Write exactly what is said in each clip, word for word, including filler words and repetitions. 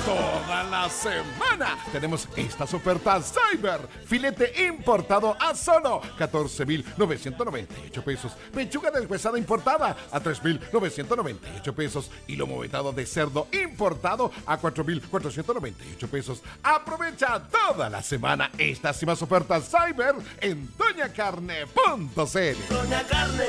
Toda la semana tenemos estas ofertas Cyber. Filete importado a solo catorce mil novecientos noventa y ocho pesos. Pechuga deshuesada importada a tres mil novecientos noventa y ocho pesos. Y lomo vetado de cerdo importado a cuatro mil cuatrocientos noventa y ocho pesos. Aprovecha toda la semana estas y más ofertas Cyber en doña carne punto c l. Doña Carne.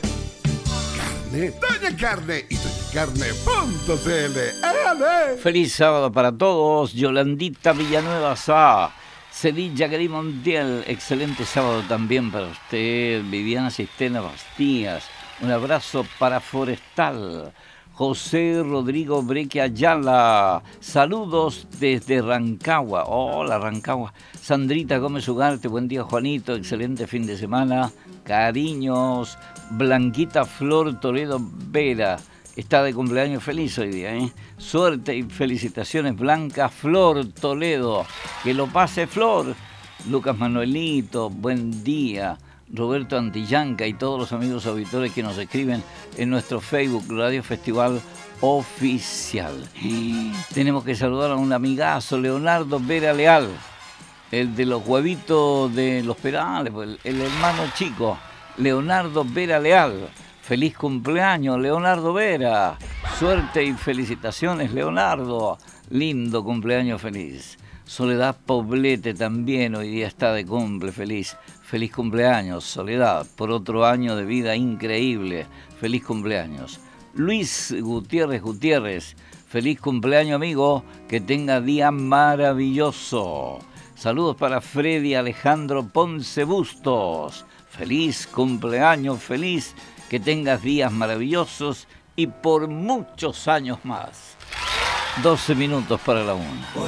Doña Carne y doña carne punto c l. ¡Ale! Feliz sábado para todos. Yolandita Villanueva Sá, Cedilla Gary Montiel, excelente sábado también para usted. Viviana Sistena Bastías, un abrazo para Forestal. José Rodrigo Breque Ayala, saludos desde Rancagua. Hola Rancagua. Sandrita Gómez Ugarte, buen día Juanito, excelente fin de semana. Cariños. Blanquita Flor Toledo Vera, está de cumpleaños feliz hoy día, ¿eh? Suerte y felicitaciones, Blanca Flor Toledo, que lo pase Flor. Lucas Manuelito, buen día. Roberto Antillanca y todos los amigos auditores que nos escriben en nuestro Facebook Radio Festival Oficial. Tenemos que saludar a un amigazo, Leonardo Vera Leal, el de los huevitos de los Perales, el, el hermano chico. Leonardo Vera Leal, feliz cumpleaños Leonardo Vera, suerte y felicitaciones Leonardo, lindo cumpleaños feliz. Soledad Poblete también hoy día está de cumple, feliz, feliz cumpleaños Soledad, por otro año de vida increíble, feliz cumpleaños. Luis Gutiérrez Gutiérrez, feliz cumpleaños amigo, que tenga día maravilloso. Saludos para Freddy Alejandro Ponce Bustos. Feliz cumpleaños, feliz, que tengas días maravillosos y por muchos años más. doce minutos para la una.